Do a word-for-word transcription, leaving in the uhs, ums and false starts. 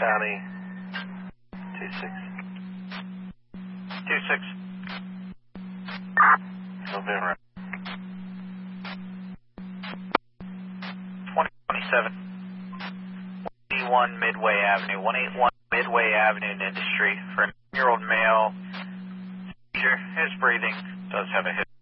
County, two six. two six. November. twenty twenty-seven. one eighty-one Midway Avenue. one eighty-one Midway Avenue in Industry for a nine-year-old male. Seizure, his breathing does have a hip.